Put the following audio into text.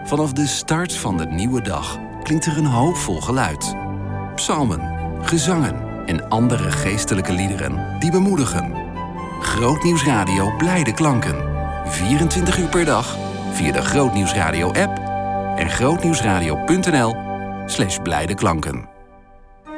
Vanaf de start van de nieuwe dag klinkt er een hoopvol geluid. Psalmen, gezangen en andere geestelijke liederen die bemoedigen. Grootnieuwsradio blijde klanken. 24 uur per dag via de Grootnieuwsradio app en grootnieuwsradio.nl/blijde klanken.